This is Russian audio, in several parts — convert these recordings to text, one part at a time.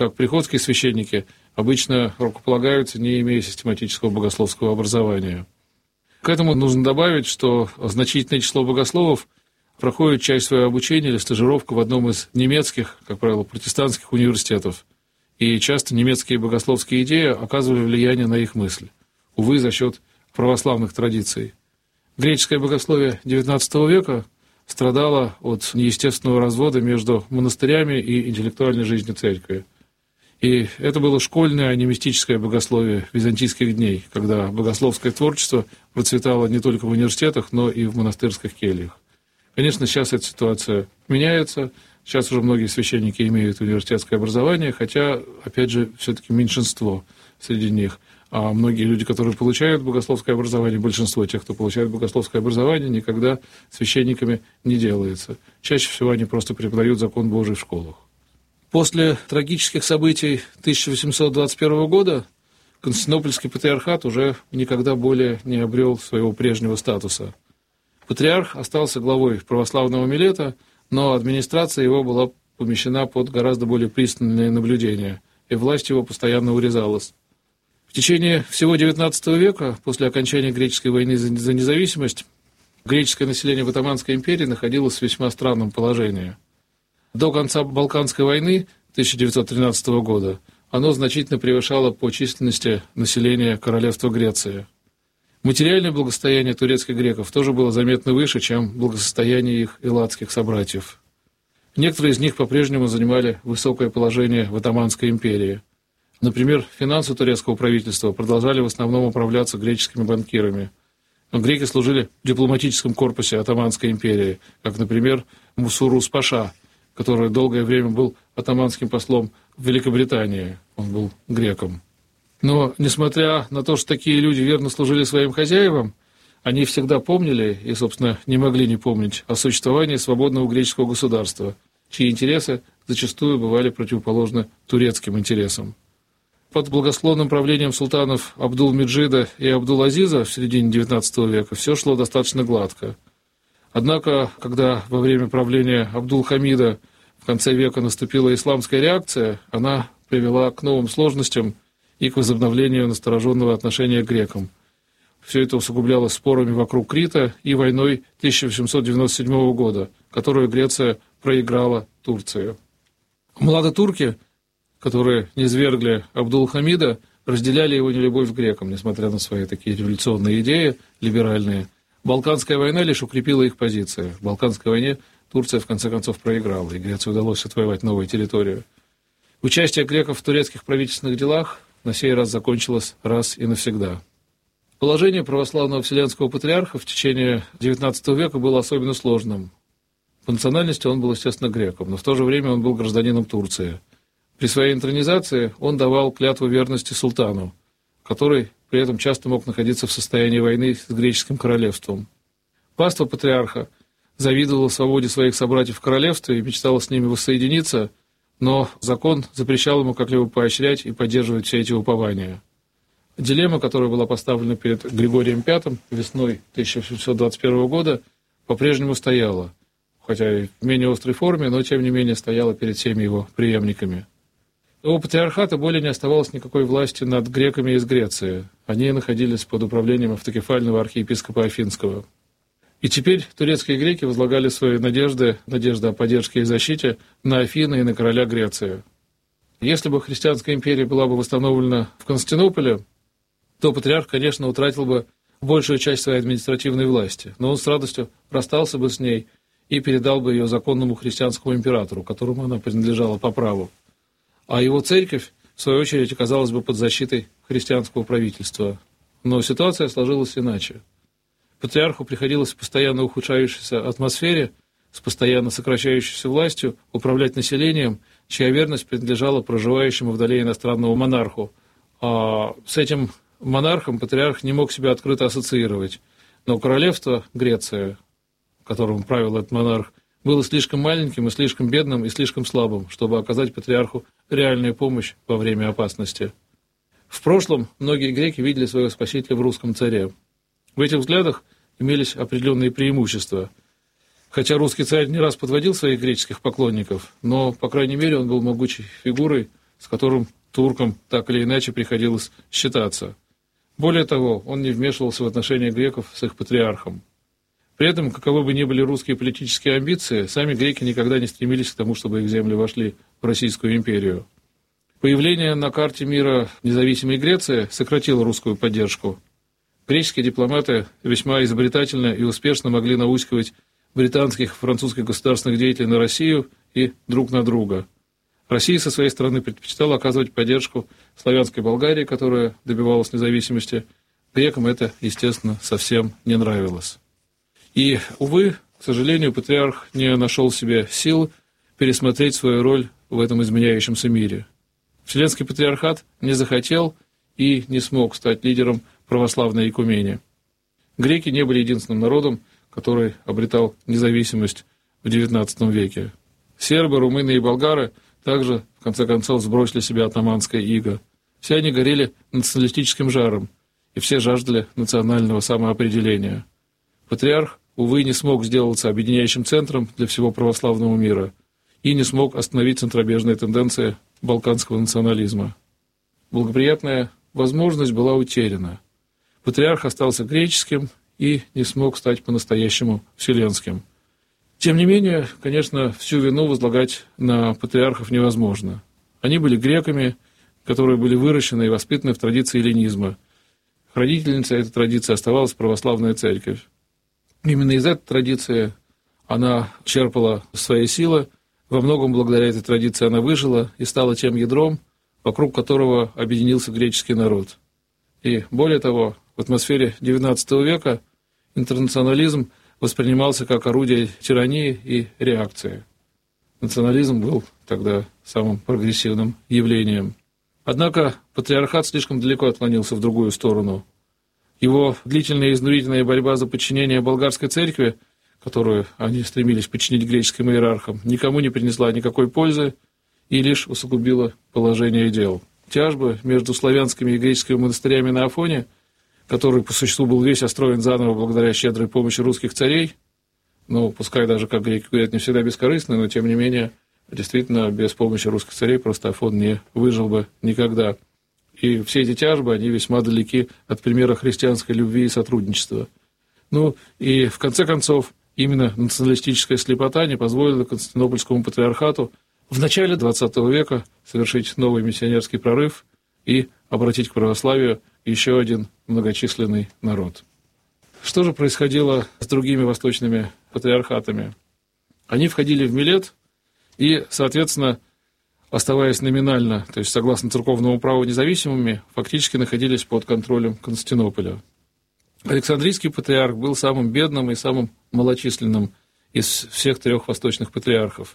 как приходские священники, обычно рукополагаются, не имея систематического богословского образования. К этому нужно добавить, что значительное число богословов проходит часть своего обучения или стажировку в одном из немецких, как правило, протестантских университетов. И часто немецкие богословские идеи оказывали влияние на их мысль. Увы, за счет православных традиций. Греческое богословие XIX века страдало от неестественного развода между монастырями и интеллектуальной жизнью церкви. И это было школьное, а не мистическое богословие византийских дней, когда богословское творчество процветало не только в университетах, но и в монастырских кельях. Конечно, сейчас эта ситуация меняется. Сейчас уже многие священники имеют университетское образование, хотя, опять же, все-таки меньшинство среди них. А многие люди, которые получают богословское образование, большинство тех, кто получает богословское образование, никогда священниками не делается. Чаще всего они просто преподают закон Божий в школах. После трагических событий 1821 года Константинопольский патриархат уже никогда более не обрел своего прежнего статуса. Патриарх остался главой православного Милета, но администрация его была помещена под гораздо более пристальное наблюдение, и власть его постоянно урезалась. В течение всего XIX века, после окончания греческой войны за независимость, греческое население в Отtomанской империи находилось в весьма странном положении. До конца Балканской войны 1913 года оно значительно превышало по численности население королевства Греции. Материальное благосостояние турецких греков тоже было заметно выше, чем благосостояние их элладских собратьев. Некоторые из них по-прежнему занимали высокое положение в Отtomанской империи. Например, финансы турецкого правительства продолжали в основном управляться греческими банкирами. Но греки служили в дипломатическом корпусе Отtomанской империи, как, например, Мусурус-паша, который долгое время был оттоманским послом в Великобритании. Он был греком. Но, несмотря на то, что такие люди верно служили своим хозяевам, они всегда помнили и, собственно, не могли не помнить о существовании свободного греческого государства, чьи интересы зачастую бывали противоположны турецким интересам. Под благословным правлением султанов Абдул-Меджида и Абдул-Азиза в середине XIX века все шло достаточно гладко. Однако, когда во время правления Абдул-Хамида в конце века наступила исламская реакция, она привела к новым сложностям и к возобновлению настороженного отношения к грекам. Все это усугублялось спорами вокруг Крита и войной 1897 года, которую Греция проиграла Турции. Младотурки, которые низвергли Абдул-Хамида, разделяли его нелюбовь к грекам, несмотря на свои такие революционные идеи, либеральные. Балканская война лишь укрепила их позиции. В Балканской войне Турция в конце концов проиграла, и Греции удалось отвоевать новую территорию. Участие греков в турецких правительственных делах на сей раз закончилось раз и навсегда. Положение православного Вселенского патриарха в течение XIX века было особенно сложным. По национальности он был, естественно, греком, но в то же время он был гражданином Турции. При своей интронизации он давал клятву верности султану, который при этом часто мог находиться в состоянии войны с греческим королевством. Паства патриарха завидовала свободе своих собратьев в королевстве и мечтала с ними воссоединиться, но закон запрещал ему как-либо поощрять и поддерживать все эти упования. Дилемма, которая была поставлена перед Григорием V весной 1721 года, по-прежнему стояла, хотя и в менее острой форме, но тем не менее стояла перед всеми его преемниками. У патриархата более не оставалось никакой власти над греками из Греции. Они находились под управлением автокефального архиепископа Афинского. И теперь турецкие греки возлагали свои надежды о поддержке и защите на Афины и на короля Греции. Если бы христианская империя была бы восстановлена в Константинополе, то патриарх, конечно, утратил бы большую часть своей административной власти, но он с радостью расстался бы с ней и передал бы ее законному христианскому императору, которому она принадлежала по праву. А его церковь, в свою очередь, оказалась бы под защитой христианского правительства. Но ситуация сложилась иначе. Патриарху приходилось в постоянно ухудшающейся атмосфере, с постоянно сокращающейся властью, управлять населением, чья верность принадлежала проживающему вдали иностранному монарху. А с этим монархом патриарх не мог себя открыто ассоциировать. Но королевство Греция, которым правил этот монарх, было слишком маленьким и слишком бедным и слишком слабым, чтобы оказать патриарху реальную помощь во время опасности. В прошлом многие греки видели своего спасителя в русском царе. В этих взглядах имелись определенные преимущества. Хотя русский царь не раз подводил своих греческих поклонников, но, по крайней мере, он был могучей фигурой с которым туркам так или иначе приходилось считаться. Более того, он не вмешивался в отношения греков с их патриархом. При этом, каковы бы ни были русские политические амбиции, сами греки никогда не стремились к тому, чтобы их земли вошли в Российскую империю. Появление на карте мира независимой Греции сократило русскую поддержку. Греческие дипломаты весьма изобретательно и успешно могли наускивать британских и французских государственных деятелей на Россию и друг на друга. Россия со своей стороны предпочитала оказывать поддержку славянской Болгарии, которая добивалась независимости. Грекам это, естественно, совсем не нравилось. И, увы, к сожалению, патриарх не нашел в себе сил пересмотреть свою роль в этом изменяющемся мире. Вселенский патриархат не захотел и не смог стать лидером православной икумени. Греки не были единственным народом, который обретал независимость в XIX веке. Сербы, румыны и болгары также, в конце концов, сбросили с себя атаманское иго. Все они горели националистическим жаром, и все жаждали национального самоопределения. Патриарх, увы, не смог сделаться объединяющим центром для всего православного мира и не смог остановить центробежные тенденции балканского национализма. Благоприятная возможность была утеряна. Патриарх остался греческим и не смог стать по-настоящему вселенским. Тем не менее, конечно, всю вину возлагать на патриархов невозможно. Они были греками, которые были выращены и воспитаны в традиции эллинизма. Хранительницей этой традиции оставалась православная церковь. Именно из этой традиции она черпала свои силы. Во многом благодаря этой традиции она выжила и стала тем ядром, вокруг которого объединился греческий народ. И более того, в атмосфере XIX века интернационализм воспринимался как орудие тирании и реакции. Национализм был тогда самым прогрессивным явлением. Однако патриархат слишком далеко отклонился в другую сторону. Его длительная и изнурительная борьба за подчинение болгарской церкви, которую они стремились подчинить греческим иерархам, никому не принесла никакой пользы и лишь усугубила положение дел. Тяжбы между славянскими и греческими монастырями на Афоне, который по существу был весь отстроен заново благодаря щедрой помощи русских царей, пускай даже, как греки говорят, не всегда бескорыстно, но тем не менее, действительно, без помощи русских царей просто Афон не выжил бы никогда. И все эти тяжбы, они весьма далеки от примера христианской любви и сотрудничества. И в конце концов, именно националистическая слепота не позволила Константинопольскому патриархату в начале XX века совершить новый миссионерский прорыв и обратить к православию еще один многочисленный народ. Что же происходило с другими восточными патриархатами? Они входили в Милет и, соответственно, оставаясь номинально, то есть согласно церковному праву независимыми, фактически находились под контролем Константинополя. Александрийский патриарх был самым бедным и самым малочисленным из всех трех восточных патриархов.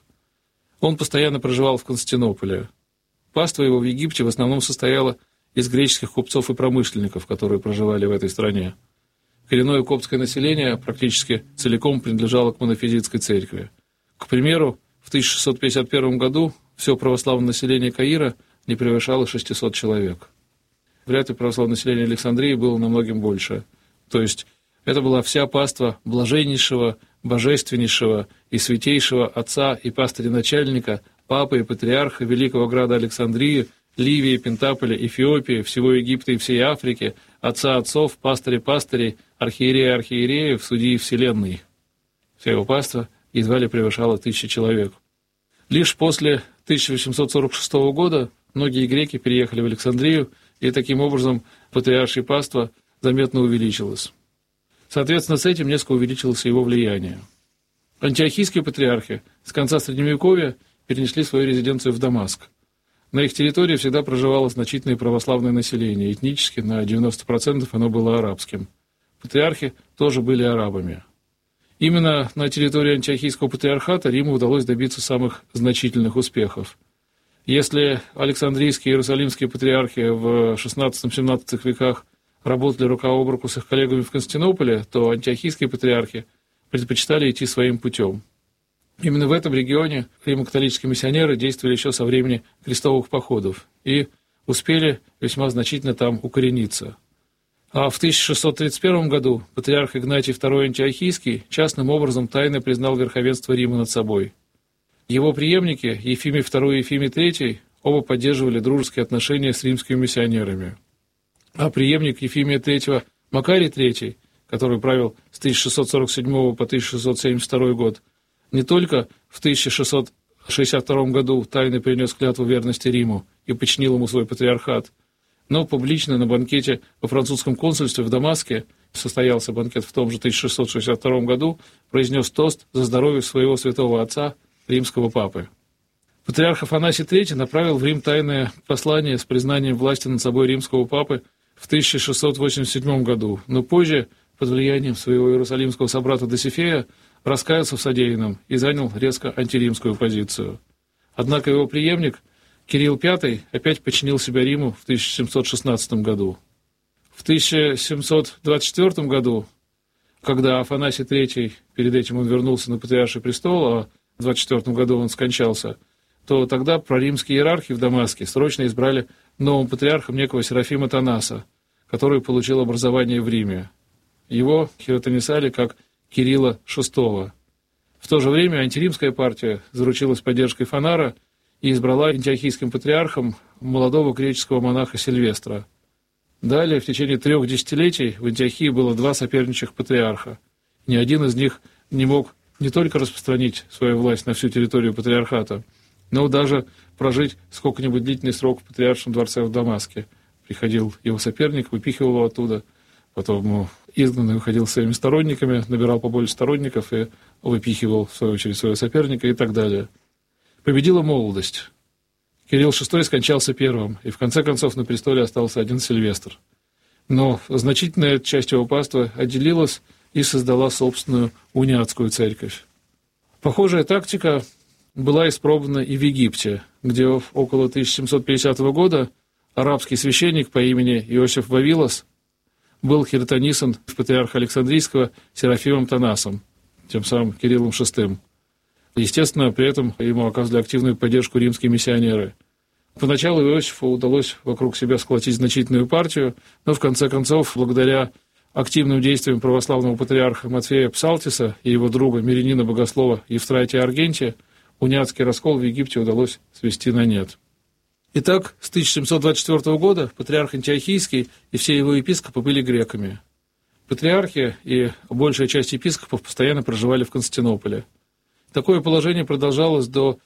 Он постоянно проживал в Константинополе. Паства его в Египте в основном состояла из греческих купцов и промышленников, которые проживали в этой стране. Коренное коптское население практически целиком принадлежало к монофизитской церкви. К примеру, в 1651 году все православное население Каира не превышало 600 человек. Вряд ли православное население Александрии было намного больше. То есть это была вся паства блаженнейшего, божественнейшего и святейшего отца и пастыря-начальника, папы и патриарха великого града Александрии, Ливии, Пентаполя, Эфиопии, всего Египта и всей Африки, отца отцов, пастыря пастырей, архиерея архиереев, судьи вселенной. Вся его паства едва ли превышала 1000 человек. Лишь после 1846 года многие греки переехали в Александрию, и таким образом патриаршее паство заметно увеличилось. Соответственно, с этим несколько увеличилось его влияние. Антиохийские патриархи с конца Средневековья перенесли свою резиденцию в Дамаск. На их территории всегда проживало значительное православное население. Этнически на 90% оно было арабским. Патриархи тоже были арабами. Именно на территории Антиохийского патриархата Риму удалось добиться самых значительных успехов. Если Александрийские и Иерусалимские патриархи в XVI-XVII веках работали рука об руку с их коллегами в Константинополе, то антиохийские патриархи предпочитали идти своим путем. Именно в этом регионе римо-католические миссионеры действовали еще со времени крестовых походов и успели весьма значительно там укорениться. А в 1631 году патриарх Игнатий II Антиохийский частным образом тайно признал верховенство Рима над собой. Его преемники Ефимий II и Ефимий III оба поддерживали дружеские отношения с римскими миссионерами. А преемник Ефимия III Макарий III, который правил с 1647 по 1672 год, не только в 1662 году тайно принес клятву верности Риму и подчинил ему свой патриархат, но публично на банкете во французском консульстве в Дамаске, состоялся банкет в том же 1662 году, произнес тост за здоровье своего святого отца, римского папы. Патриарх Афанасий III направил в Рим тайное послание с признанием власти над собой римского папы в 1687 году, но позже, под влиянием своего иерусалимского собрата Досифея, раскаялся в содеянном и занял резко антиримскую позицию. Однако его преемник Кирилл V опять подчинил себя Риму в 1716 году. В 1724 году, когда Афанасий III, перед этим он вернулся на патриарший престол, а в 24 году он скончался, то тогда проримские иерархи в Дамаске срочно избрали новым патриархом некого Серафима Танаса, который получил образование в Риме. Его хиротонисали как Кирилла VI. В то же время антиримская партия заручилась поддержкой Фанара и избрала антиохийским патриархом молодого греческого монаха Сильвестра. Далее, в течение 3 десятилетий в Антиохии было 2 соперничных патриарха. Ни один из них не мог не только распространить свою власть на всю территорию патриархата, но даже прожить сколько-нибудь длительный срок в патриаршем дворце в Дамаске. Приходил его соперник, выпихивал его оттуда, потом изгнанный выходил с своими сторонниками, набирал побольше сторонников и выпихивал, в свою очередь, своего соперника и так далее. Победила молодость. Кирилл VI скончался первым, и в конце концов на престоле остался один Сильвестр. Но значительная часть его паствы отделилась и создала собственную униатскую церковь. Похожая тактика была испробована и в Египте, где около 1750 года арабский священник по имени Иосиф Вавилос был хиротонисан в патриарха Александрийского Серафимом Танасом, тем самым Кириллом VI. Естественно, при этом ему оказывали активную поддержку римские миссионеры. Поначалу Иосифу удалось вокруг себя сколотить значительную партию, но в конце концов, благодаря активным действиям православного патриарха Матфея Псалтиса и его друга мирянина богослова Евстратия Аргентия, униатский раскол в Египте удалось свести на нет. Итак, с 1724 года патриарх Антиохийский и все его епископы были греками. Патриархи и большая часть епископов постоянно проживали в Константинополе. Такое положение продолжалось до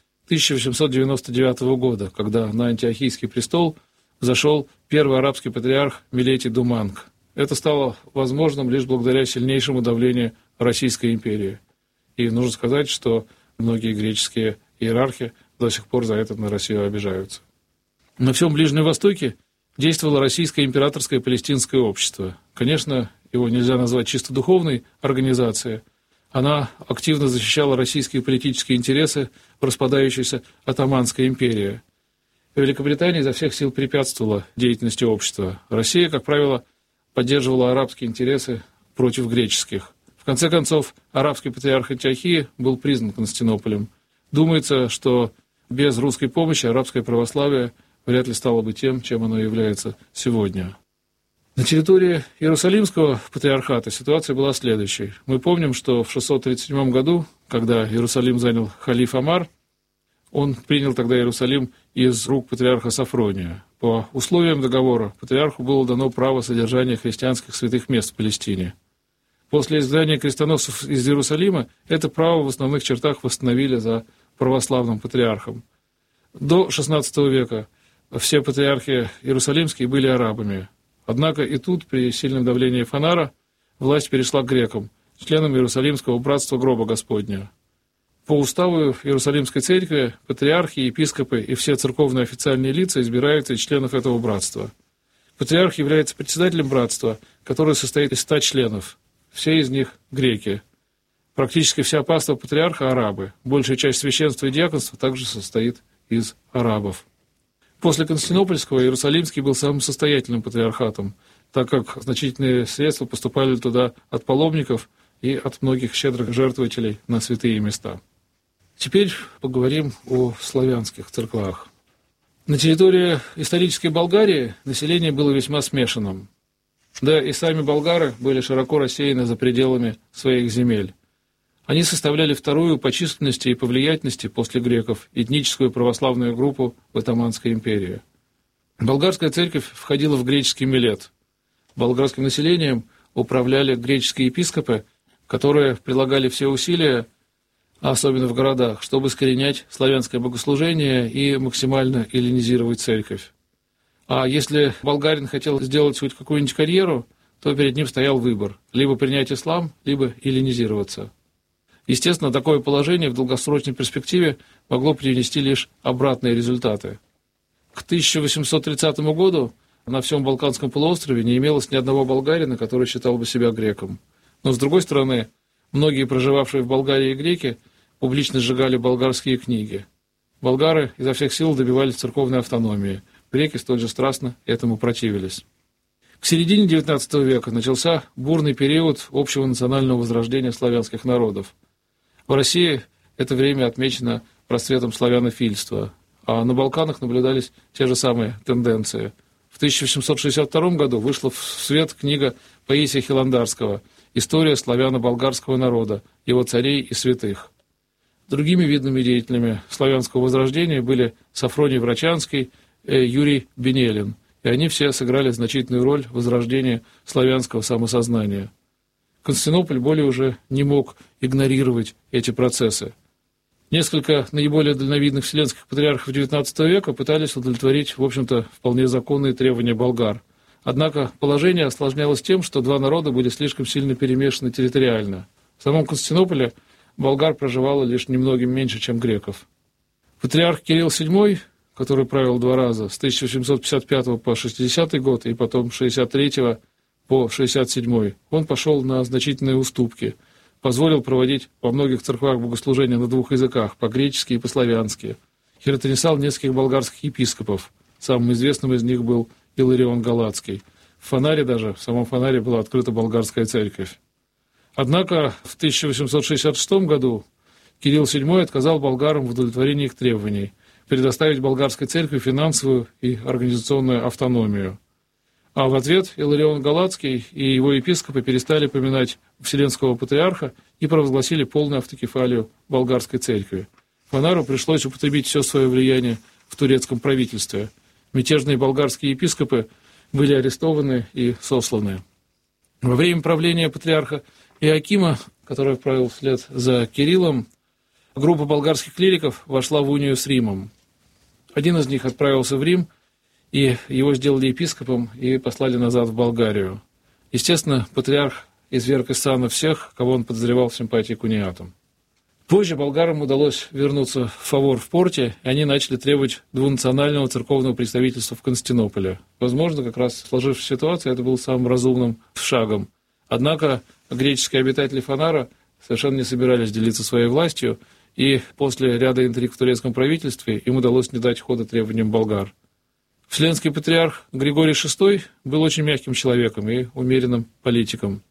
1899 года, когда на Антиохийский престол взошел первый арабский патриарх Милетий Думанг. Это стало возможным лишь благодаря сильнейшему давлению Российской империи. И нужно сказать, что многие греческие иерархи до сих пор за это на Россию обижаются. На всем Ближнем Востоке действовало Российское императорское палестинское общество. Конечно, его нельзя назвать чисто духовной организацией. Она активно защищала российские политические интересы в распадающейся Отtomанской империи. Великобритания изо всех сил препятствовала деятельности общества. Россия, как правило, поддерживала арабские интересы против греческих. В конце концов, арабский патриарх Антиохии был признан Константинополем. Думается, что без русской помощи арабское православие вряд ли стало бы тем, чем оно является сегодня. На территории Иерусалимского патриархата ситуация была следующей. Мы помним, что в 637 году, когда Иерусалим занял халиф Амар, он принял тогда Иерусалим из рук патриарха Сафрония. По условиям договора патриарху было дано право содержания христианских святых мест в Палестине. После изгнания крестоносцев из Иерусалима это право в основных чертах восстановили за православным патриархом. До XVI века все патриархи иерусалимские были арабами. Однако и тут, при сильном давлении Фанара, власть перешла к грекам, членам Иерусалимского братства Гроба Господня. По уставу Иерусалимской церкви патриархи, епископы и все церковные официальные лица избираются из членов этого братства. Патриарх является председателем братства, которое состоит из 100 членов. Все из них греки. Практически вся паства патриарха – арабы. Большая часть священства и диаконства также состоит из арабов. После Константинопольского Иерусалимский был самым состоятельным патриархатом, так как значительные средства поступали туда от паломников и от многих щедрых жертвователей на святые места. Теперь поговорим о славянских церквах. На территории исторической Болгарии население было весьма смешанным. Да и сами болгары были широко рассеяны за пределами своих земель. Они составляли вторую по численности и по влиятельности после греков этническую православную группу в Отtomанской империи. Болгарская церковь входила в греческий милет. Болгарским населением управляли греческие епископы, которые прилагали все усилия, особенно в городах, чтобы искоренять славянское богослужение и максимально эллинизировать церковь. А если болгарин хотел сделать хоть какую-нибудь карьеру, то перед ним стоял выбор – либо принять ислам, либо эллинизироваться. Естественно, такое положение в долгосрочной перспективе могло принести лишь обратные результаты. К 1830 году на всем Балканском полуострове не имелось ни одного болгарина, который считал бы себя греком. Но, с другой стороны, многие проживавшие в Болгарии греки публично сжигали болгарские книги. Болгары изо всех сил добивались церковной автономии. Греки столь же страстно этому противились. К середине XIX века начался бурный период общего национального возрождения славянских народов. В России это время отмечено расцветом славянофильства, а на Балканах наблюдались те же самые тенденции. В 1862 году вышла в свет книга Паисия Хиландарского «История славяно-болгарского народа, его царей и святых». Другими видными деятелями славянского возрождения были Сафроний Врачанский и Юрий Бенелин, и они все сыграли значительную роль в возрождении славянского самосознания. Константинополь более уже не мог игнорировать эти процессы. Несколько наиболее дальновидных вселенских патриархов XIX века пытались удовлетворить, в общем-то, вполне законные требования болгар. Однако положение осложнялось тем, что два народа были слишком сильно перемешаны территориально. В самом Константинополе болгар проживало лишь немногим меньше, чем греков. Патриарх Кирилл VII, который правил два раза, с 1855 по 60 год и потом с 63 по 67, он пошел на значительные уступки, позволил проводить во многих церквах богослужения на двух языках, по-гречески и по-славянски. Хиротонисал нескольких болгарских епископов. Самым известным из них был Иларион Галатский. В Фанаре даже, в самом Фанаре была открыта болгарская церковь. Однако в 1866 году Кирилл VII отказал болгарам в удовлетворении их требований предоставить болгарской церкви финансовую и организационную автономию. А в ответ Иларион Галатский и его епископы перестали поминать Вселенского патриарха и провозгласили полную автокефалию болгарской церкви. Фанару пришлось употребить все свое влияние в турецком правительстве. Мятежные болгарские епископы были арестованы и сосланы. Во время правления патриарха Иоакима, который правил вслед за Кириллом, группа болгарских клириков вошла в унию с Римом. Один из них отправился в Рим, и его сделали епископом и послали назад в Болгарию. Естественно, патриарх изверг из сана всех, кого он подозревал в симпатии к униатам. Позже болгарам удалось вернуться в фавор в порте, и они начали требовать двунационального церковного представительства в Константинополе. Возможно, как раз сложившаяся ситуация это был самым разумным шагом. Однако греческие обитатели Фанара совершенно не собирались делиться своей властью, и после ряда интриг в турецком правительстве им удалось не дать хода требованиям болгар. Вселенский патриарх Григорий VI был очень мягким человеком и умеренным политиком.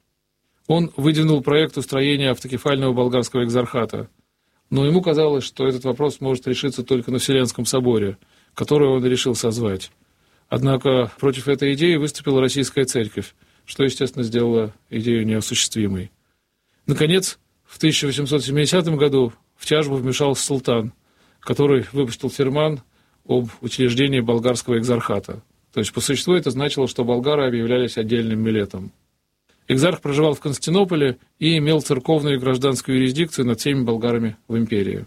Он выдвинул проект устроения автокефального болгарского экзархата, но ему казалось, что этот вопрос может решиться только на Вселенском соборе, который он решил созвать. Однако против этой идеи выступила Российская церковь, что, естественно, сделало идею неосуществимой. Наконец, в 1870 году в тяжбу вмешался султан, который выпустил ферман об учреждении болгарского экзархата. То есть, по существу, это значило, что болгары объявлялись отдельным милетом. Экзарх проживал в Константинополе и имел церковную и гражданскую юрисдикцию над всеми болгарами в империи.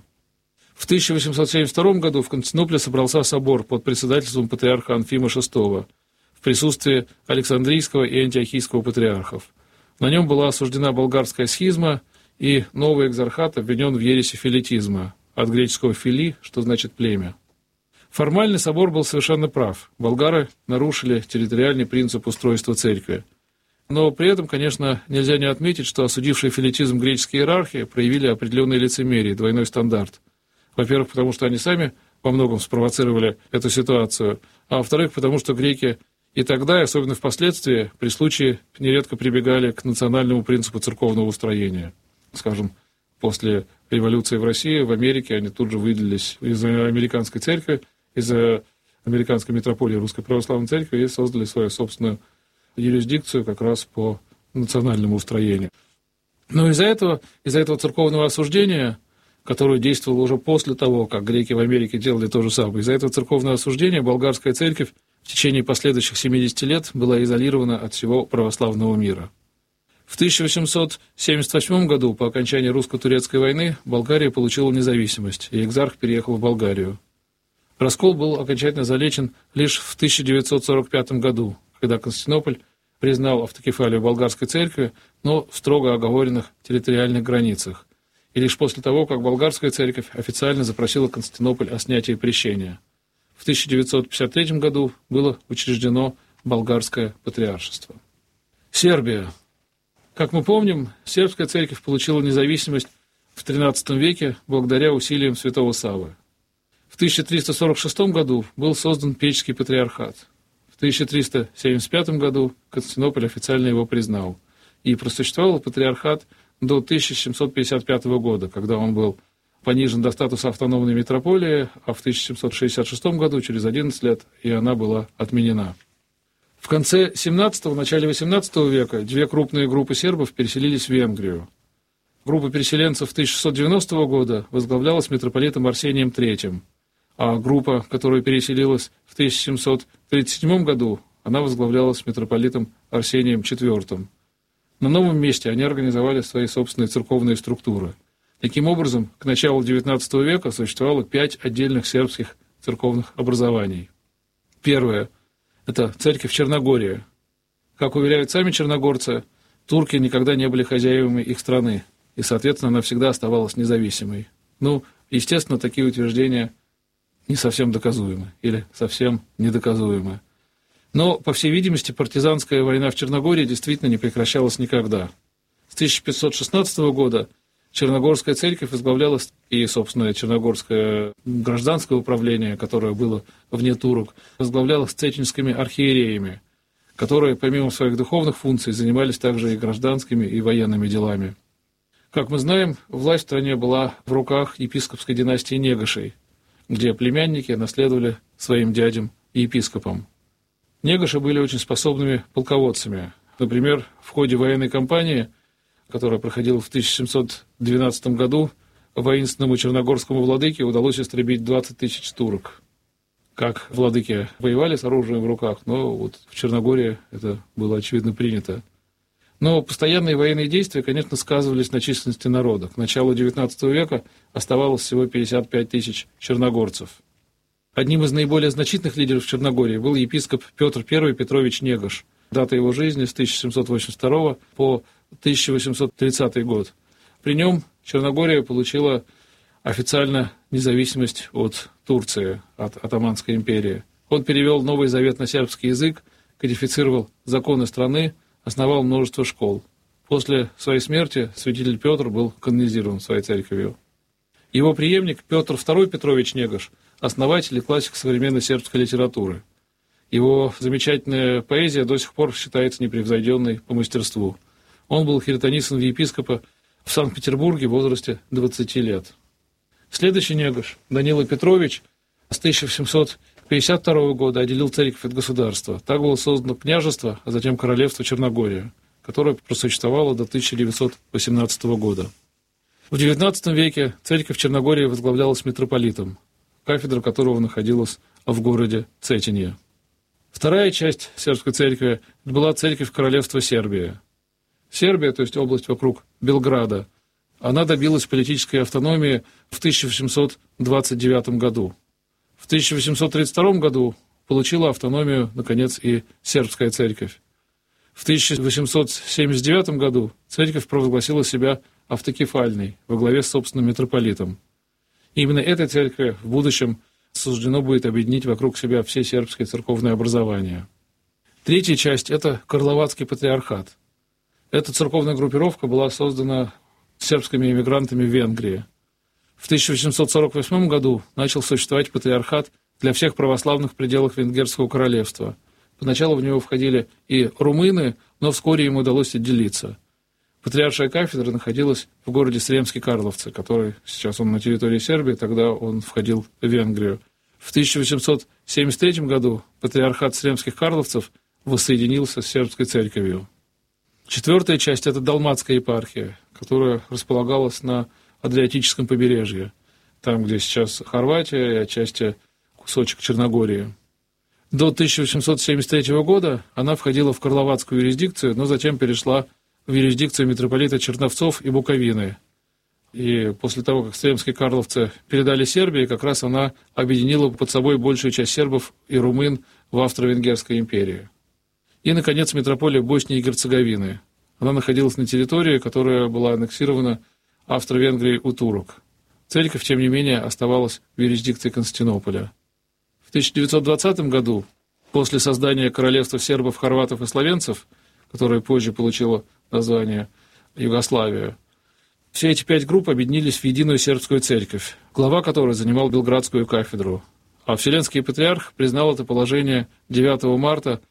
В 1872 году в Константинополе собрался собор под председательством патриарха Анфима VI в присутствии Александрийского и Антиохийского патриархов. На нем была осуждена болгарская схизма, и новый экзархат обвинен в ереси филетизма, от греческого «фили», что значит «племя». Формально собор был совершенно прав. Болгары нарушили территориальный принцип устройства церкви. Но при этом, конечно, нельзя не отметить, что осудившие филетизм греческие иерархи проявили определенное лицемерие, двойной стандарт. Во-первых, потому что они сами во многом спровоцировали эту ситуацию, а во-вторых, потому что греки и тогда, и особенно впоследствии, при случае нередко прибегали к национальному принципу церковного устроения. Скажем, после революции в России, в Америке они тут же выделились из американской церкви, из американской митрополии Русской Православной Церкви и создали свою собственную юрисдикцию как раз по национальному устроению. Но из-за этого церковного осуждения, которое действовало уже после того, как греки в Америке делали то же самое, из-за этого церковного осуждения болгарская церковь в течение последующих 70 лет была изолирована от всего православного мира. В 1878 году, по окончании русско-турецкой войны, Болгария получила независимость, и экзарх переехал в Болгарию. Раскол был окончательно залечен лишь в 1945 году, когда Константинополь признал автокефалию болгарской церкви, но в строго оговоренных территориальных границах, и лишь после того, как болгарская церковь официально запросила Константинополь о снятии прещения. В 1953 году было учреждено болгарское патриаршество. Сербия. Как мы помним, сербская церковь получила независимость в XIII веке благодаря усилиям святого Саввы. В 1346 году был создан Печский патриархат. В 1375 году Константинополь официально его признал. И просуществовал патриархат до 1755 года, когда он был понижен до статуса автономной митрополии, а в 1766 году, через 11 лет, и она была отменена. В конце XVII – начале XVIII века две крупные группы сербов переселились в Венгрию. Группа переселенцев 1690 года возглавлялась митрополитом Арсением III, а группа, которая переселилась в 1737 году, она возглавлялась митрополитом Арсением IV. На новом месте они организовали свои собственные церковные структуры. Таким образом, к началу XIX века существовало 5 отдельных сербских церковных образований. Первое – это церковь Черногории. Как уверяют сами черногорцы, турки никогда не были хозяевами их страны, и, соответственно, она всегда оставалась независимой. Естественно, такие утверждения не совсем доказуемы или совсем недоказуемы. Но, по всей видимости, партизанская война в Черногории действительно не прекращалась никогда. С 1516 года Черногорская церковь возглавлялась, и, собственно, Черногорское гражданское управление, которое было вне турок, возглавлялось цеченскими архиереями, которые, помимо своих духовных функций, занимались также и гражданскими, и военными делами. Как мы знаем, власть в стране была в руках епископской династии Негошей, где племянники наследовали своим дядям и епископам. Негоши были очень способными полководцами. Например, в ходе военной кампании, которая проходила в 1712 году, воинственному черногорскому владыке удалось истребить 20 тысяч турок. Как владыки воевали с оружием в руках, но вот в Черногории это было, очевидно, принято. Но постоянные военные действия, конечно, сказывались на численности народа. К началу XIX века оставалось всего 55 тысяч черногорцев. Одним из наиболее значительных лидеров Черногории был епископ Петр I Петрович Негош. Дата его жизни с 1782 по 1830 год. При нем Черногория получила официально независимость от Турции, от Отоманской империи. Он перевел Новый Завет на сербский язык, кодифицировал законы страны, основал множество школ. После своей смерти святитель Петр был канонизирован своей церковью. Его преемник Петр II Петрович Негош – основатель и классик современной сербской литературы. Его замечательная поэзия до сих пор считается непревзойденной по мастерству. Он был хиротонисан в епископа в Санкт-Петербурге в возрасте 20 лет. Следующий Негош, Данила Петрович, с 1752 года отделил церковь от государства. Так было создано княжество, а затем королевство Черногория, которое просуществовало до 1918 года. В XIX веке церковь Черногории возглавлялась митрополитом, кафедра которого находилась в городе Цетинье. Вторая часть сербской церкви была церковь королевства Сербия. Сербия, то есть область вокруг Белграда, она добилась политической автономии в 1829 году. В 1832 году получила автономию, наконец, и сербская церковь. В 1879 году церковь провозгласила себя автокефальной во главе с собственным митрополитом. Именно этой церкви в будущем суждено будет объединить вокруг себя все сербские церковные образования. Третья часть – это Карловацкий патриархат. Эта церковная группировка была создана сербскими эмигрантами в Венгрии. В 1848 году начал существовать патриархат для всех православных в пределах Венгерского королевства. Поначалу в него входили и румыны, но вскоре им удалось отделиться. Патриаршая кафедра находилась в городе Сремски Карловцы, который сейчас он на территории Сербии, тогда он входил в Венгрию. В 1873 году патриархат Сремских Карловцев воссоединился с сербской церковью. Четвертая часть – это Далматская епархия, которая располагалась на Адриатическом побережье, там, где сейчас Хорватия и отчасти кусочек Черногории. До 1873 года она входила в Карловацкую юрисдикцию, но затем перешла в юрисдикцию митрополита Черновцов и Буковины. И после того, как стрелемские карловцы передали Сербии, как раз она объединила под собой большую часть сербов и румын в Австро-Венгерской империи. И, наконец, митрополия Боснии и Герцеговины. Она находилась на территории, которая была аннексирована Австро-Венгрией у турок. Церковь, тем не менее, оставалась в юрисдикции Константинополя. В 1920 году, после создания королевства сербов, хорватов и словенцев, которое позже получило название Югославия, все эти 5 групп объединились в единую сербскую церковь, глава которой занимал Белградскую кафедру. А Вселенский патриарх признал это положение 9 марта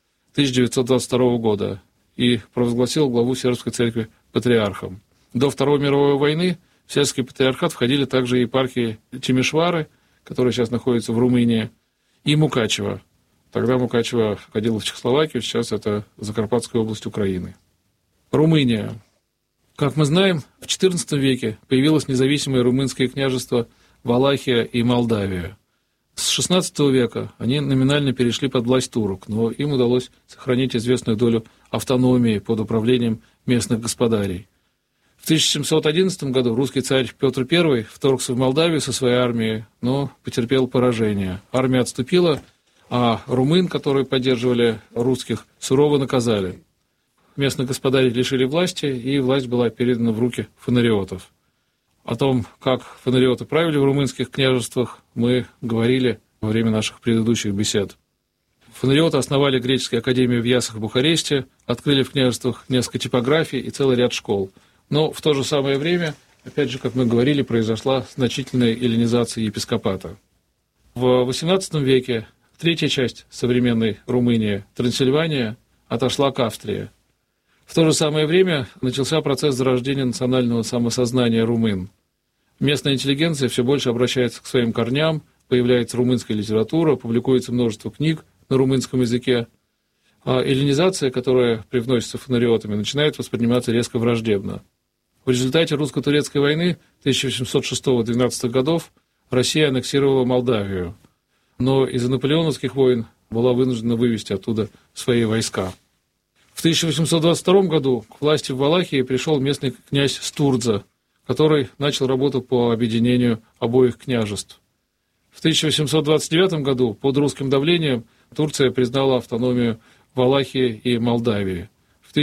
1922 года и провозгласил главу сербской церкви патриархом. До Второй мировой войны в сербский патриархат входили также епархии Тимишвары, которая сейчас находится в Румынии, и Мукачево. Тогда Мукачево входило в Чехословакию, сейчас это Закарпатская область Украины. Румыния. Как мы знаем, в XIV веке появилось независимое румынское княжество Валахия и Молдавия. С XVI века они номинально перешли под власть турок, но им удалось сохранить известную долю автономии под управлением местных господарей. В 1711 году русский царь Петр I вторгся в Молдавию со своей армией, но потерпел поражение. Армия отступила, а румын, которые поддерживали русских, сурово наказали. Местных господарей лишили власти, и власть была передана в руки фонариотов. О том, как фонариоты правили в румынских княжествах, мы говорили во время наших предыдущих бесед. Фонариоты основали греческую академию в Ясах, Бухаресте, открыли в княжествах несколько типографий и целый ряд школ. Но в то же самое время, опять же, как мы говорили, произошла значительная эллинизация епископата. В XVIII веке третья часть современной Румынии, Трансильвания, отошла к Австрии. В то же самое время начался процесс зарождения национального самосознания румын. Местная интеллигенция все больше обращается к своим корням, появляется румынская литература, публикуется множество книг на румынском языке. А эллинизация, которая привносится фонариотами, начинает восприниматься резко враждебно. В результате русско-турецкой войны 1806-1812 годов Россия аннексировала Молдавию, но из-за наполеоновских войн была вынуждена вывести оттуда свои войска. В 1822 году к власти в Валахии пришел местный князь Стурдза, который начал работу по объединению обоих княжеств. В 1829 году под русским давлением Турция признала автономию Валахии и Молдавии. В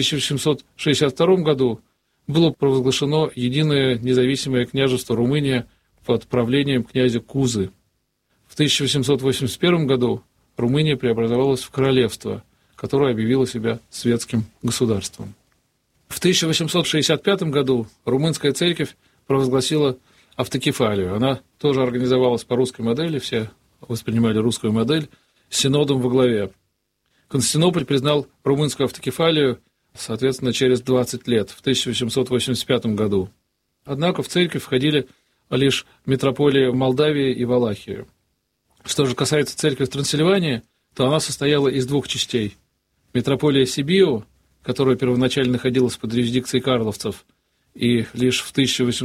1862 году было провозглашено единое независимое княжество Румыния под правлением князя Кузы. В 1881 году Румыния преобразовалась в королевство, которое объявило себя светским государством. В 1865 году румынская церковь провозгласила автокефалию. Она тоже организовалась по русской модели, все воспринимали русскую модель, с синодом во главе. Константинополь признал румынскую автокефалию, соответственно, через 20 лет, в 1885 году. Однако в церковь входили лишь митрополии Молдавии и Валахии. Что же касается церкви в Трансильвании, то она состояла из 2 частей. Митрополия Сибио, которая первоначально находилась под юрисдикцией карловцев и лишь в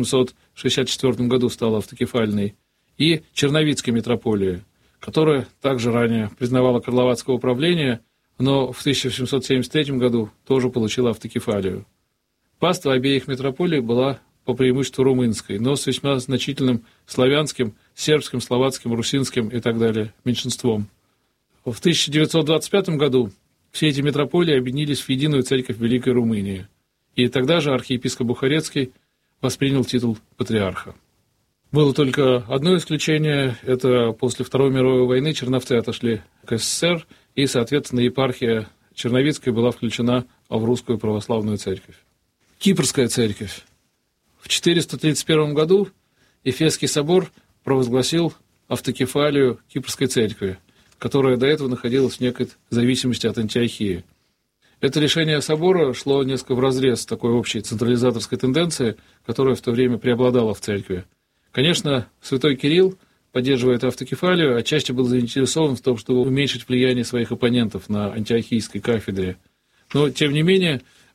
1864 году стала автокефальной, и Черновицкая митрополия, которая также ранее признавала Карловацкое управление, но в 1873 году тоже получила автокефалию. Паства обеих митрополий была по преимуществу румынской, но с весьма значительным славянским, сербским, словацким, русинским и так далее меньшинством. В 1925 году все эти митрополии объединились в единую церковь Великой Румынии, и тогда же архиепископ Бухарецкий воспринял титул патриарха. Было только одно исключение, это после Второй мировой войны черновцы отошли к СССР, и, соответственно, епархия Черновицкая была включена в русскую православную церковь. Кипрская церковь. В 431 году Эфесский собор провозгласил автокефалию Кипрской церкви, которая до этого находилась в некой зависимости от Антиохии. Это решение собора шло несколько вразрез с такой общей централизаторской тенденцией, которая в то время преобладала в церкви. Конечно, святой Кирилл, поддерживая эту автокефалию, отчасти был заинтересован в том, чтобы уменьшить влияние своих оппонентов на антиохийской кафедре. Но, тем не менее,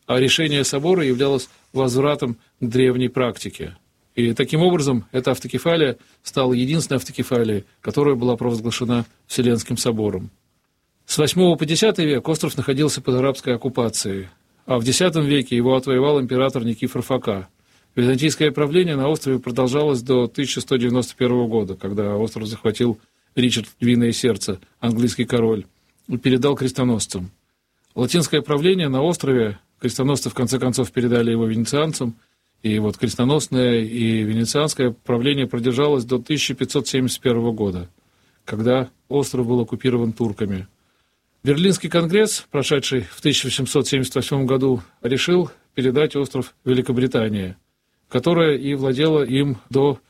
а решение собора являлось возвратом к древней практике. И таким образом эта автокефалия стала единственной автокефалией, которая была провозглашена Вселенским собором. С 8 по X век остров находился под арабской оккупацией, а в X веке его отвоевал император Никифор Фока. Византийское правление на острове продолжалось до 1191 года, когда остров захватил Ричард Львиное Сердце, английский король, и передал крестоносцам. Латинское правление на острове, крестоносцы в конце концов передали его венецианцам, и вот крестоносное и венецианское правление продержалось до 1571 года, когда остров был оккупирован турками. Берлинский конгресс, прошедший в 1878 году, решил передать остров Великобритании, которая и владела им до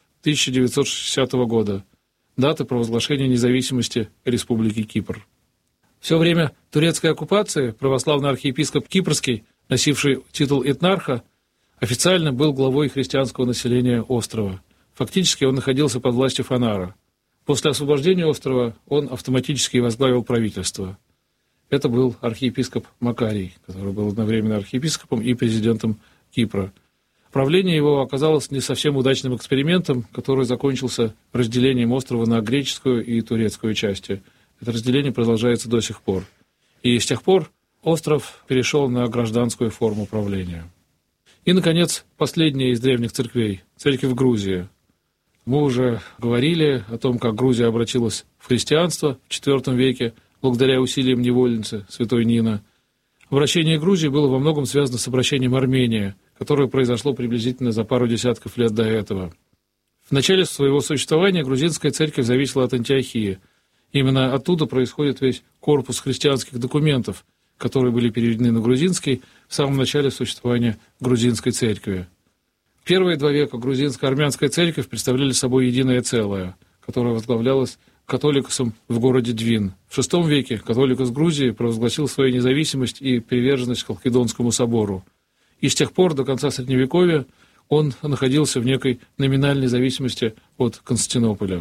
1960 года, даты провозглашения независимости Республики Кипр. Все время турецкой оккупации православный архиепископ Кипрский, носивший титул этнарха, официально был главой христианского населения острова. Фактически он находился под властью Фанара. После освобождения острова он автоматически возглавил правительство. Это был архиепископ Макарий, который был одновременно архиепископом и президентом Кипра. Правление его оказалось не совсем удачным экспериментом, который закончился разделением острова на греческую и турецкую части. Это разделение продолжается до сих пор. И с тех пор остров перешел на гражданскую форму правления. И, наконец, последняя из древних церквей – церковь Грузии. Мы уже говорили о том, как Грузия обратилась в христианство в IV веке благодаря усилиям невольницы святой Нины. Обращение Грузии было во многом связано с обращением Армении, которое произошло приблизительно за пару десятков лет до этого. В начале своего существования грузинская церковь зависела от Антиохии. Именно оттуда происходит весь корпус христианских документов, которые были переведены на грузинский в самом начале существования грузинской церкви. Первые 2 века грузинско-армянская церковь представляли собой единое целое, которое возглавлялось католикосом в городе Двин. В VI веке католикос Грузии провозгласил свою независимость и приверженность Халкидонскому собору. И с тех пор до конца Средневековья он находился в некой номинальной зависимости от Константинополя.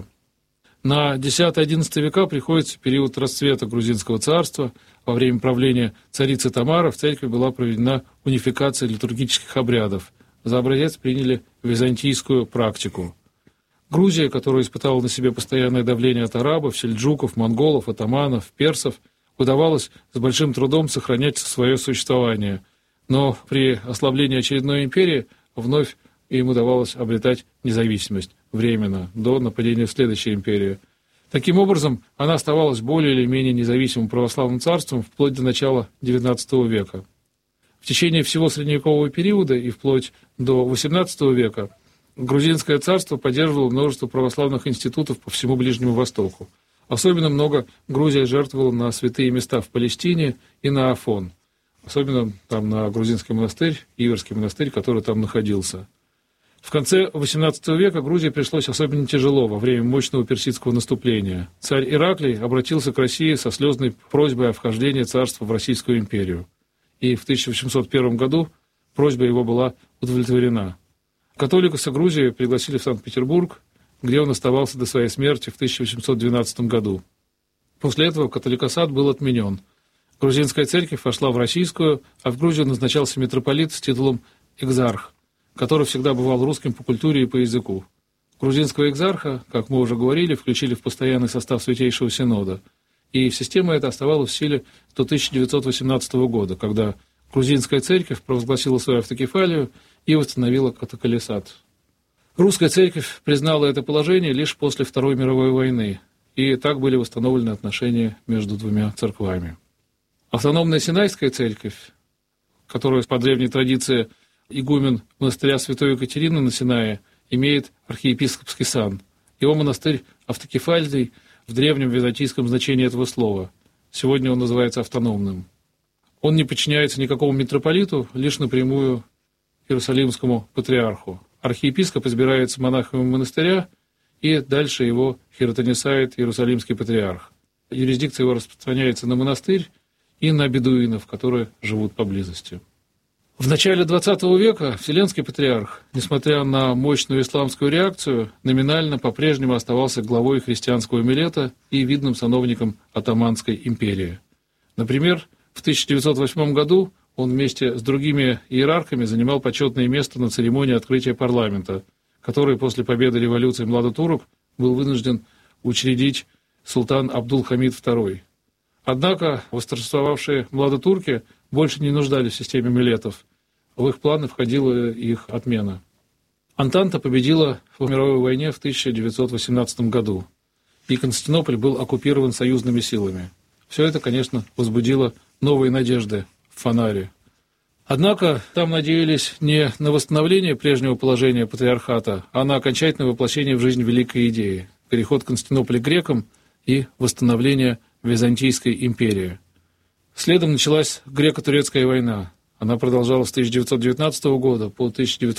На X-XI века приходится период расцвета грузинского царства. Во время правления царицы Тамары в церкви была проведена унификация литургических обрядов. За образец приняли византийскую практику. Грузия, которая испытала на себе постоянное давление от арабов, сельджуков, монголов, атаманов, персов, удавалось с большим трудом сохранять свое существование. Но при ослаблении очередной империи вновь им удавалось обретать независимость временно, до нападения следующей империи. Таким образом, она оставалась более или менее независимым православным царством вплоть до начала XIX века. В течение всего средневекового периода и вплоть до XVIII века грузинское царство поддерживало множество православных институтов по всему Ближнему Востоку. Особенно много Грузия жертвовала на святые места в Палестине и на Афон. Особенно там на грузинский монастырь, Иверский монастырь, который там находился. В конце XVIII века Грузии пришлось особенно тяжело во время мощного персидского наступления. Царь Ираклий обратился к России со слезной просьбой о вхождении царства в Российскую империю. И в 1801 году просьба его была удовлетворена. Католикоса Грузии пригласили в Санкт-Петербург, где он оставался до своей смерти в 1812 году. После этого католикосат был отменен. Грузинская церковь вошла в российскую, а в Грузию назначался митрополит с титулом экзарх, который всегда бывал русским по культуре и по языку. Грузинского экзарха, как мы уже говорили, включили в постоянный состав Святейшего Синода, и система эта оставалась в силе до 1918 года, когда грузинская церковь провозгласила свою автокефалию и восстановила катоколесат. Русская церковь признала это положение лишь после Второй мировой войны, и так были восстановлены отношения между двумя церквами. Автономная Синайская церковь, которая по древней традиции игумен монастыря Святой Екатерины на Синае, имеет архиепископский сан. Его монастырь автокефальный в древнем византийском значении этого слова. Сегодня он называется автономным. Он не подчиняется никакому митрополиту, лишь напрямую Иерусалимскому патриарху. Архиепископ избирается монахом монастыря, и дальше его хиротонисает Иерусалимский патриарх. Юрисдикция его распространяется на монастырь и на бедуинов, которые живут поблизости. В начале XX века Вселенский патриарх, несмотря на мощную исламскую реакцию, номинально по-прежнему оставался главой христианского милета и видным сановником Отtomанской империи. Например, в 1908 году он вместе с другими иерархами занимал почетное место на церемонии открытия парламента, который после победы революции младотурок был вынужден учредить султан Абдул-Хамид II. Однако восторжествовавшие младотурки больше не нуждались в системе милетов. В их планы входила их отмена. Антанта победила в мировой войне в 1918 году, и Константинополь был оккупирован союзными силами. Все это, конечно, возбудило новые надежды в Фанаре. Однако там надеялись не на восстановление прежнего положения патриархата, а на окончательное воплощение в жизнь великой идеи – переход Константинополя к грекам и восстановление Византийской империи. Следом началась греко-турецкая война. Она продолжалась с 1919 года по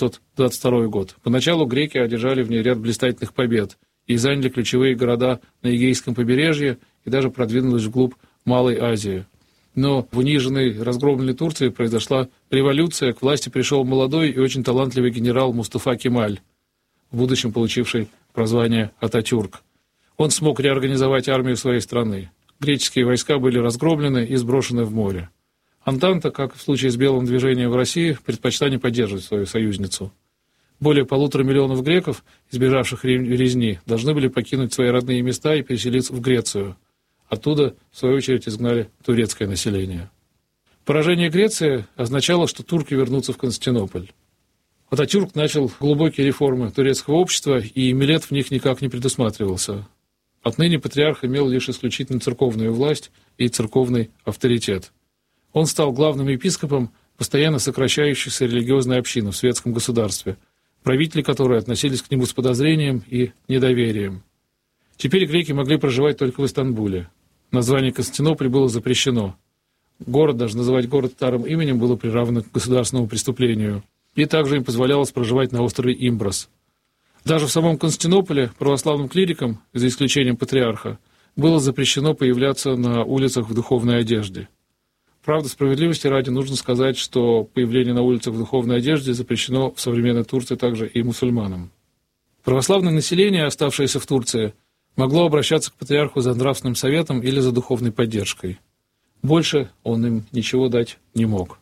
1922 год. Поначалу греки одержали в ней ряд блистательных побед и заняли ключевые города на Эгейском побережье и даже продвинулись вглубь Малой Азии. Но в униженной, разгромленной Турции произошла революция, к власти пришел молодой и очень талантливый генерал Мустафа Кемаль, в будущем получивший прозвание Ататюрк. Он смог реорганизовать армию своей страны. Греческие войска были разгромлены и сброшены в море. Антанта, как в случае с Белым движением в России, предпочла не поддерживать свою союзницу. Более 1,5 миллиона греков, избежавших резни, должны были покинуть свои родные места и переселиться в Грецию. Оттуда, в свою очередь, изгнали турецкое население. Поражение Греции означало, что турки вернутся в Константинополь. Ататюрк начал глубокие реформы турецкого общества, и милет в них никак не предусматривался. Отныне патриарх имел лишь исключительно церковную власть и церковный авторитет. Он стал главным епископом постоянно сокращающейся религиозной общины в светском государстве, правители которой относились к нему с подозрением и недоверием. Теперь греки могли проживать только в Истамбуле. Название Константинополь было запрещено. Город, даже называть город старым именем, было приравнено к государственному преступлению. И также им позволялось проживать на острове Имброс. Даже в самом Константинополе православным клирикам, за исключением патриарха, было запрещено появляться на улицах в духовной одежде. Правда, справедливости ради нужно сказать, что появление на улицах в духовной одежде запрещено в современной Турции также и мусульманам. Православное население, оставшееся в Турции, могло обращаться к патриарху за нравственным советом или за духовной поддержкой. Больше он им ничего дать не мог.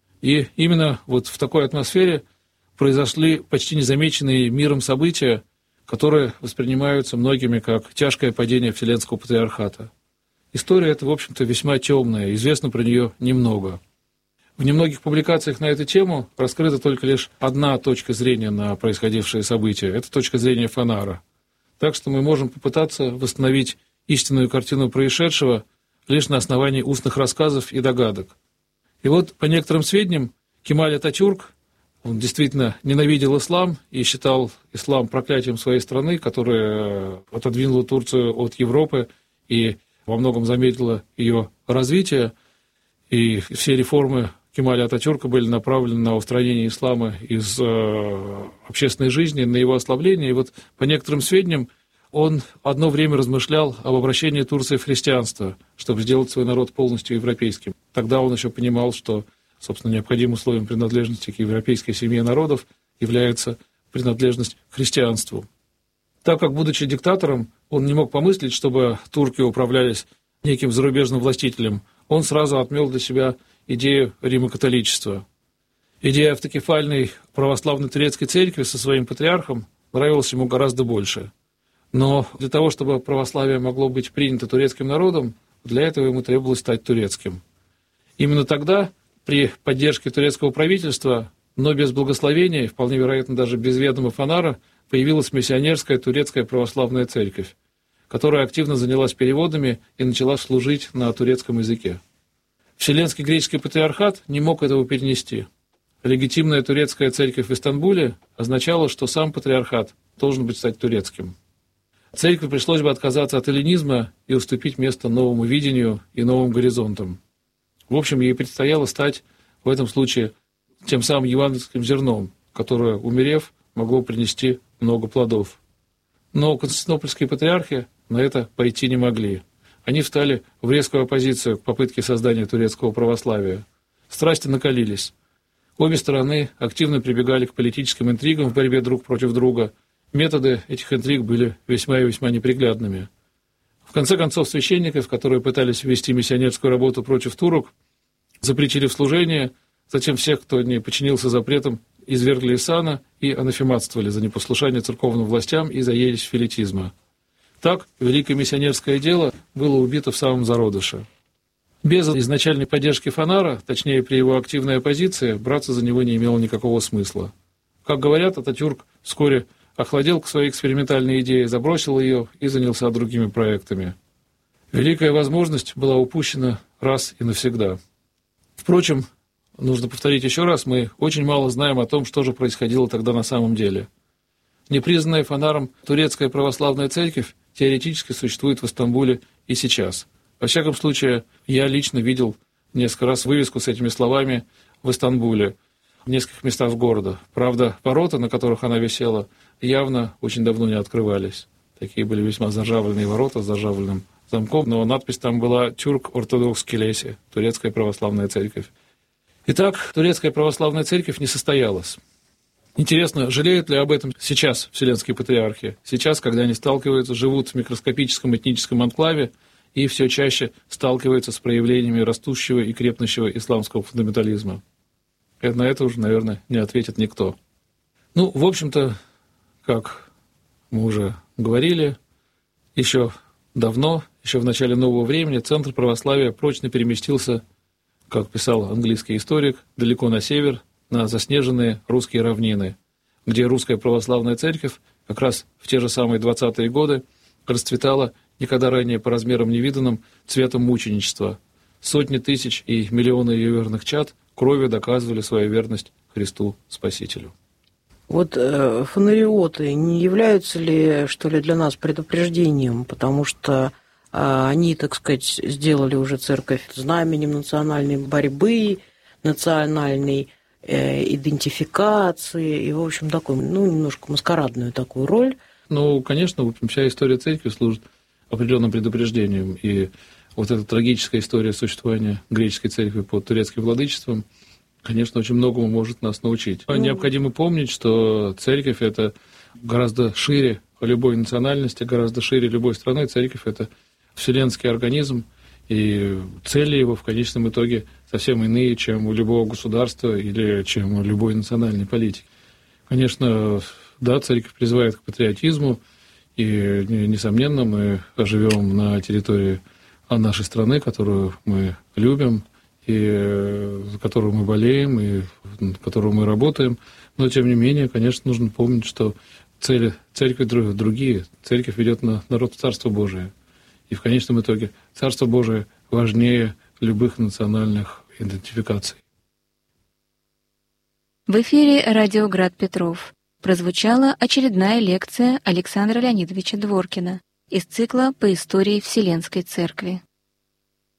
И именно вот в такой атмосфере произошли почти незамеченные миром события, которые воспринимаются многими как тяжкое падение Вселенского патриархата. История эта, в общем-то, весьма темная, известно про нее немного. В немногих публикациях на эту тему раскрыта только лишь одна точка зрения на происходившие события. Это точка зрения Фанара. Так что мы можем попытаться восстановить истинную картину происшедшего лишь на основании устных рассказов и догадок. И вот, по некоторым сведениям, Кемаль Ататюрк, он действительно ненавидел ислам и считал ислам проклятием своей страны, которая отодвинула Турцию от Европы и во многом замедлила ее развитие. И все реформы Кемаля Ататюрка были направлены на устранение ислама из общественной жизни, на его ослабление. И вот, по некоторым сведениям, он одно время размышлял об обращении Турции в христианство, чтобы сделать свой народ полностью европейским. Тогда он еще понимал, что, собственно, необходимым условием принадлежности к европейской семье народов является принадлежность к христианству. Так как, будучи диктатором, он не мог помыслить, чтобы турки управлялись неким зарубежным властителем, он сразу отмел для себя идею римокатоличества. Идея автокефальной православной турецкой церкви со своим патриархом нравилась ему гораздо больше. Но для того, чтобы православие могло быть принято турецким народом, для этого ему требовалось стать турецким. Именно тогда, при поддержке турецкого правительства, но без благословения, и вполне вероятно даже без ведома Фанара, появилась миссионерская турецкая православная церковь, которая активно занялась переводами и начала служить на турецком языке. Вселенский греческий патриархат не мог этого перенести. Легитимная турецкая церковь в Истамбуле означала, что сам патриархат должен быть стать турецким. Церкви пришлось бы отказаться от эллинизма и уступить место новому видению и новым горизонтам. В общем, ей предстояло стать в этом случае тем самым евангельским зерном, которое, умерев, могло принести много плодов. Но константинопольские патриархи на это пойти не могли. Они встали в резкую оппозицию к попытке создания турецкого православия. Страсти накалились. Обе стороны активно прибегали к политическим интригам в борьбе друг против друга. Методы этих интриг были весьма и весьма неприглядными. В конце концов, священников, которые пытались вести миссионерскую работу против турок, запретили в служение, Затем всех, кто не подчинился запретам, извергли из сана и анафематствовали за непослушание церковным властям и за ересь филетизма. Так, великое миссионерское дело было убито в самом зародыше. Без изначальной поддержки Фанара, точнее при его активной оппозиции, браться за него не имело никакого смысла. Как говорят, Ататюрк вскоре охладел к своей экспериментальной идее, забросил ее и занялся другими проектами. Великая возможность была упущена раз и навсегда. Впрочем, нужно повторить еще раз, мы очень мало знаем о том, что же происходило тогда на самом деле. Непризнанная Фанаром турецкая православная церковь теоретически существует в Стамбуле и сейчас. Во всяком случае, я лично видел несколько раз вывеску с этими словами в Стамбуле, в нескольких местах города. Правда, ворота, на которых она висела, явно очень давно не открывались. Такие были весьма заржавленные ворота с заржавленным замком, но надпись там была «Тюрк Ортодокс Келеси», турецкая православная церковь. Итак, турецкая православная церковь не состоялась. Интересно, жалеют ли об этом сейчас вселенские патриархи? Сейчас, когда они сталкиваются, живут в микроскопическом этническом анклаве и все чаще сталкиваются с проявлениями растущего и крепнущего исламского фундаментализма. На это уже, наверное, не ответит никто. В общем-то, как мы уже говорили, еще давно, еще в начале нового времени, центр православия прочно переместился, как писал английский историк, далеко на север, на заснеженные русские равнины, где русская православная церковь как раз в те же самые 20-е годы расцветала никогда ранее по размерам невиданным цветом мученичества. Сотни тысяч и миллионы ее верных чад кровью доказывали свою верность Христу Спасителю. Фонариоты не являются ли, что ли, для нас предупреждением, потому что они, так сказать, сделали уже церковь знаменем национальной борьбы, национальной идентификации и, в общем, такой, немножко маскарадную такую роль. Конечно, в общем, вся история церкви служит определенным предупреждением. И вот эта трагическая история существования греческой церкви под турецким владычеством, конечно, очень многому может нас научить. Необходимо помнить, что церковь – это гораздо шире любой национальности, гораздо шире любой страны. Церковь – это вселенский организм, и цели его в конечном итоге совсем иные, чем у любого государства или чем у любой национальной политики. Конечно, да, церковь призывает к патриотизму, и, несомненно, мы живем на территории нашей страны, которую мы любим, и за которую мы болеем, и в которую мы работаем. Но, тем не менее, конечно, нужно помнить, что цели церкви другие. Церковь ведет на народ в Царство Божие. И в конечном итоге Царство Божие важнее любых национальных идентификаций. В эфире радио «Град Петров» прозвучала очередная лекция Александра Леонидовича Дворкина из цикла по истории Вселенской Церкви.